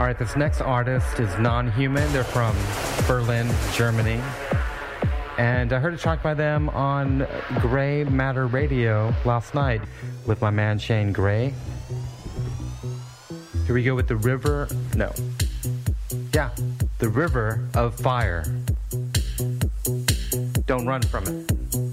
All right, this next artist is Non-Human. They're from Berlin, Germany. And I heard a track by them on Gray Matter Radio last night with my man Shane Gray. Here we go with The River of Fire. Don't run from it.